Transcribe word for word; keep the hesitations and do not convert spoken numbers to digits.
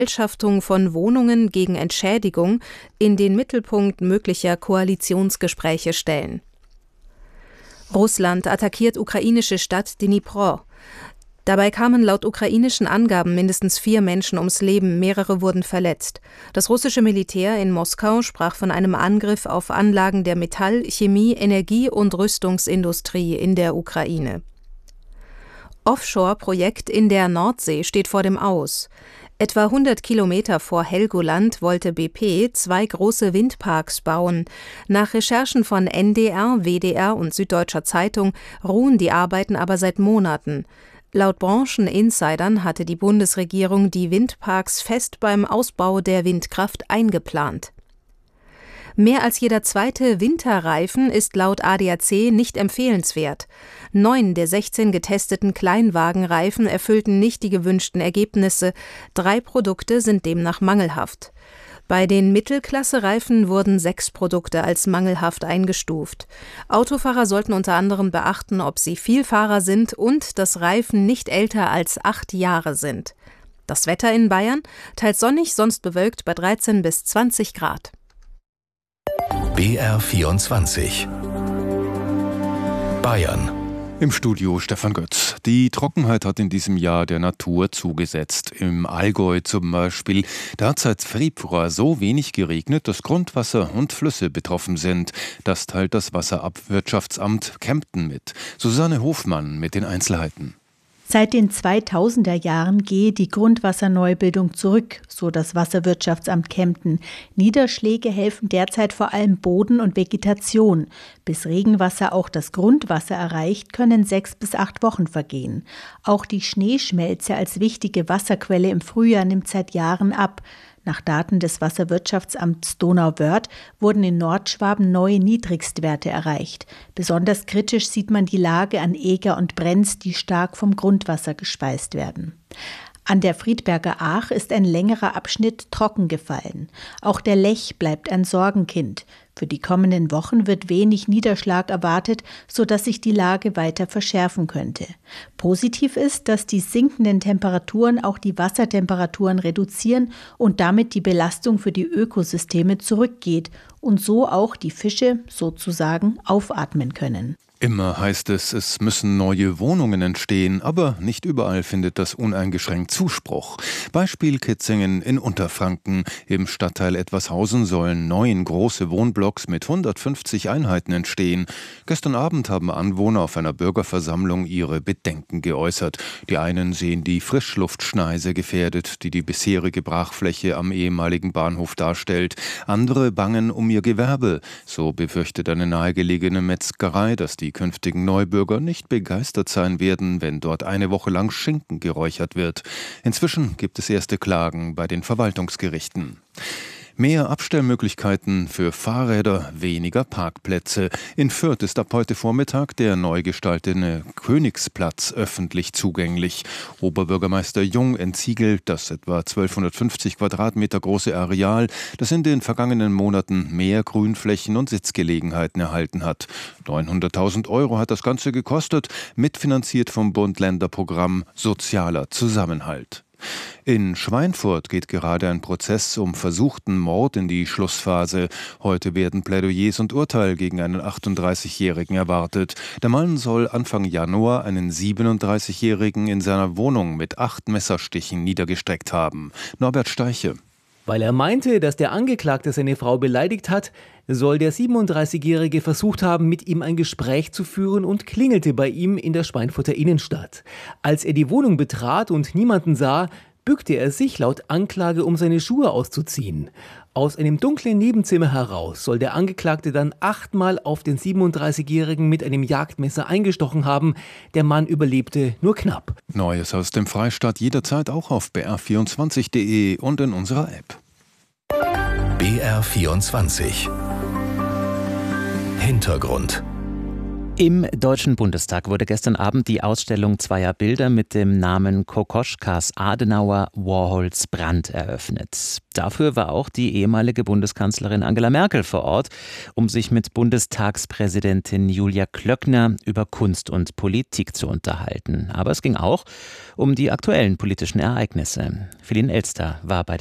Vergesellschaftung von Wohnungen gegen Entschädigung in den Mittelpunkt möglicher Koalitionsgespräche stellen. Russland attackiert ukrainische Stadt Dnipro. Dabei kamen laut ukrainischen Angaben mindestens vier Menschen ums Leben, mehrere wurden verletzt. Das russische Militär in Moskau sprach von einem Angriff auf Anlagen der Metall-, Chemie-, Energie- und Rüstungsindustrie in der Ukraine. Offshore-Projekt in der Nordsee steht vor dem Aus. Etwa hundert Kilometer vor Helgoland wollte B P zwei große Windparks bauen. Nach Recherchen von N D R, W D R und Süddeutscher Zeitung ruhen die Arbeiten aber seit Monaten. Laut Brancheninsidern hatte die Bundesregierung die Windparks fest beim Ausbau der Windkraft eingeplant. Mehr als jeder zweite Winterreifen ist laut A D A C nicht empfehlenswert. Neun der sechzehn getesteten Kleinwagenreifen erfüllten nicht die gewünschten Ergebnisse. Drei Produkte sind demnach mangelhaft. Bei den Mittelklasse-Reifen wurden sechs Produkte als mangelhaft eingestuft. Autofahrer sollten unter anderem beachten, ob sie Vielfahrer sind und dass Reifen nicht älter als acht Jahre sind. Das Wetter in Bayern: teils sonnig, sonst bewölkt bei dreizehn bis zwanzig Grad. B R vierundzwanzig Bayern. Im Studio Stefan Götz. Die Trockenheit hat in diesem Jahr der Natur zugesetzt. Im Allgäu zum Beispiel. Da hat seit Februar so wenig geregnet, dass Grundwasser und Flüsse betroffen sind. Das teilt das Wasserabwirtschaftsamt Kempten mit. Susanne Hofmann mit den Einzelheiten. Seit den zweitausender Jahren gehe die Grundwasserneubildung zurück, so das Wasserwirtschaftsamt Kempten. Niederschläge helfen derzeit vor allem Boden und Vegetation. Bis Regenwasser auch das Grundwasser erreicht, können sechs bis acht Wochen vergehen. Auch die Schneeschmelze als wichtige Wasserquelle im Frühjahr nimmt seit Jahren ab. Nach Daten des Wasserwirtschaftsamts Donauwörth wurden in Nordschwaben neue Niedrigstwerte erreicht. Besonders kritisch sieht man die Lage an Eger und Brenz, die stark vom Grundwasser gespeist werden. An der Friedberger Aach ist ein längerer Abschnitt trocken gefallen. Auch der Lech bleibt ein Sorgenkind. Für die kommenden Wochen wird wenig Niederschlag erwartet, sodass sich die Lage weiter verschärfen könnte. Positiv ist, dass die sinkenden Temperaturen auch die Wassertemperaturen reduzieren und damit die Belastung für die Ökosysteme zurückgeht und so auch die Fische sozusagen aufatmen können. Immer heißt es, es müssen neue Wohnungen entstehen, aber nicht überall findet das uneingeschränkt Zuspruch. Beispiel Kitzingen in Unterfranken. Im Stadtteil Etwashausen sollen neun große Wohnblocks mit hundertfünfzig Einheiten entstehen. Gestern Abend haben Anwohner auf einer Bürgerversammlung ihre Bedenken geäußert. Die einen sehen die Frischluftschneise gefährdet, die die bisherige Brachfläche am ehemaligen Bahnhof darstellt. Andere bangen um ihr Gewerbe. So befürchtet eine nahegelegene Metzgerei, dass die künftigen Neubürger nicht begeistert sein werden, wenn dort eine Woche lang Schinken geräuchert wird. Inzwischen gibt es erste Klagen bei den Verwaltungsgerichten. Mehr Abstellmöglichkeiten für Fahrräder, weniger Parkplätze. In Fürth ist ab heute Vormittag der neu gestaltete Königsplatz öffentlich zugänglich. Oberbürgermeister Jung entsiegelt das etwa zwölfhundertfünfzig Quadratmeter große Areal, das in den vergangenen Monaten mehr Grünflächen und Sitzgelegenheiten erhalten hat. neunhunderttausend Euro hat das Ganze gekostet, mitfinanziert vom Bund-Länder-Programm Sozialer Zusammenhalt. In Schweinfurt geht gerade ein Prozess um versuchten Mord in die Schlussphase. Heute werden Plädoyers und Urteil gegen einen achtunddreißigjährigen erwartet. Der Mann soll Anfang Januar einen siebenunddreißigjährigen in seiner Wohnung mit acht Messerstichen niedergestreckt haben. Norbert Steiche. Weil er meinte, dass der Angeklagte seine Frau beleidigt hat, soll der siebenunddreißigjährige versucht haben, mit ihm ein Gespräch zu führen und klingelte bei ihm in der Schweinfurter Innenstadt. Als er die Wohnung betrat und niemanden sah, bückte er sich laut Anklage, um seine Schuhe auszuziehen. Aus einem dunklen Nebenzimmer heraus soll der Angeklagte dann achtmal auf den siebenunddreißigjährigen mit einem Jagdmesser eingestochen haben. Der Mann überlebte nur knapp. Neues aus dem Freistaat jederzeit auch auf b r vierundzwanzig punkt de und in unserer App. B R vierundzwanzig Hintergrund. Im Deutschen Bundestag wurde gestern Abend die Ausstellung zweier Bilder mit dem Namen Kokoschkas, Adenauer, Warhols, Brandt eröffnet. Dafür war auch die ehemalige Bundeskanzlerin Angela Merkel vor Ort, um sich mit Bundestagspräsidentin Julia Klöckner über Kunst und Politik zu unterhalten. Aber es ging auch um die aktuellen politischen Ereignisse. Feline Elster war bei